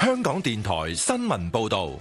香港電台新聞報道。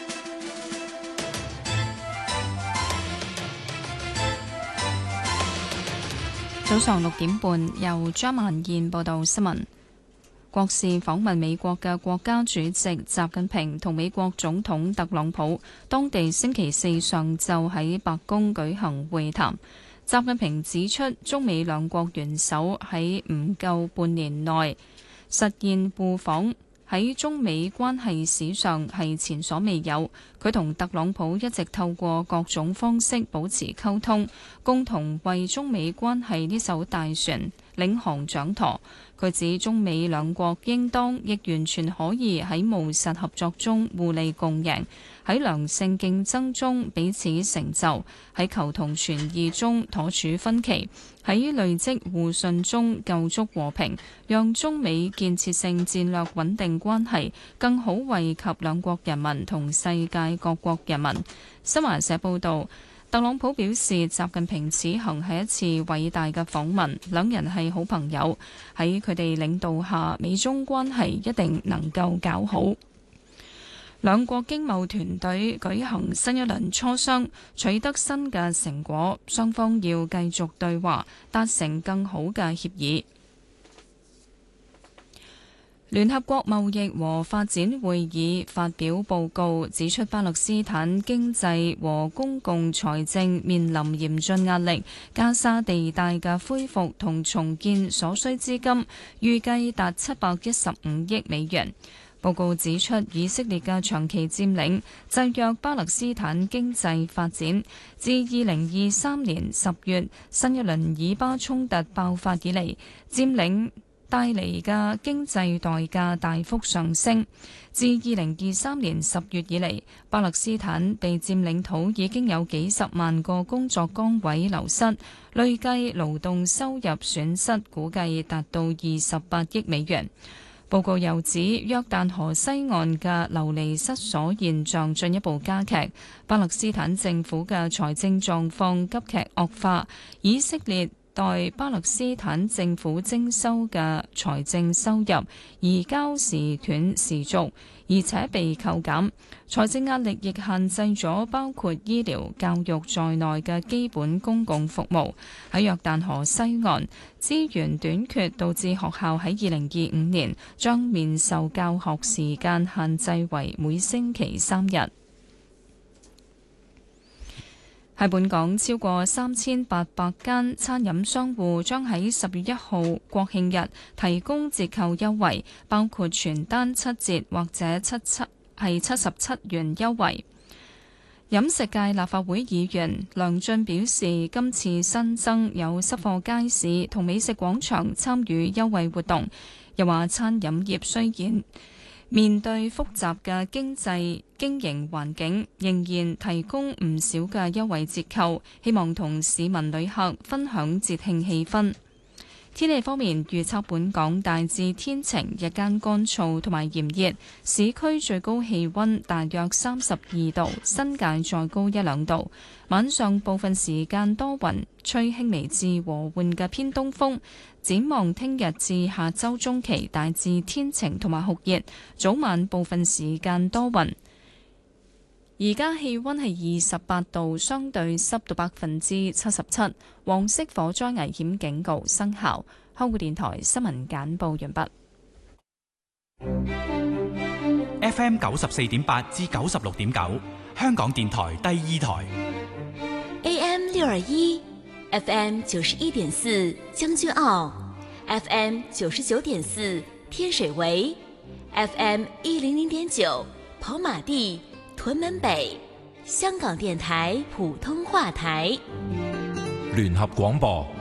早上6點半，由張曼燕報道新聞。國事訪問美國嘅國家主席習近平同美國總統特朗普，當地星期四上晝喺白宮舉行會談。習近平指出，中美兩國元首喺唔夠半年內實現互訪，喺中美關係史上係前所未有。佢同特朗普一直透過各種方式保持溝通，共同為中美關係呢艘大船領航掌舵。佢指中美兩國應當亦完全可以喺務實合作中互利共贏，喺良性競爭中彼此成就，喺求同存異中妥處分歧，喺累積互信中構築和平，讓中美建設性戰略穩定關係更好惠及兩國人民同世界各國人民。新華社報導，特朗普表示，習近平此行係一次偉大嘅訪問，兩人係好朋友，喺佢哋領導下，美中關係一定能夠搞好。兩國經貿團隊舉行新一輪磋商，取得新嘅成果，雙方要繼續對話，達成更好嘅協議。聯合國貿易和發展會議發表報告，指出巴勒斯坦經濟和公共財政面臨嚴峻壓力，加沙地帶嘅恢復同重建所需資金預計達715億美元。報告指出，以色列嘅長期佔領制約巴勒斯坦經濟發展。自2023年10月新一輪以巴衝突爆發以嚟，佔領帶嚟嘅經濟代價大幅上升。自2023年10月以嚟，巴勒斯坦被佔領土已經有幾十萬個工作崗位流失，累計勞動收入損失估計達到28億美元。報告又指，約旦河西岸嘅流離失所現象進一步加劇，巴勒斯坦政府嘅財政狀況急劇惡化，以色列代巴勒斯坦政府徵收嘅財政收入移交時斷時續，而且被扣減。財政壓力亦限制咗包括醫療、教育在內嘅基本公共服務。喺約旦河西岸，資源短缺導致學校喺2025年將面授教學時間限制為每星期3日。喺本港，超過3800間餐飲商戶將喺10月1號國慶日提供折扣優惠，包括全單7折或者77元優惠。飲食界立法會議員梁進表示，今次新增有濕貨街市同美食廣場參與優惠活動，又話餐飲業雖然面對複雜嘅經營環境，仍然提供唔少嘅優惠折扣，希望同市民旅客分享節慶氣氛。天氣方面，預測本港大致天晴，日間乾燥同埋炎熱，市區最高氣溫大約32度，新界再高1-2度。晚上部分時間多雲，吹輕微至和緩嘅偏東風。展望聽日至下周中期，大致天晴同埋酷熱，早晚部分時間多雲。而家氣溫係28度，相對濕度77%，黃色火災危險警告生效。香港電台新聞簡報完畢。 FM 94.8至96.9，香港電台第2台。 AM 621。FM 91.4將軍澳 ，FM 99.4天水圍 ，FM 100.9跑馬地、屯門北，香港電台普通話台。 聯合廣播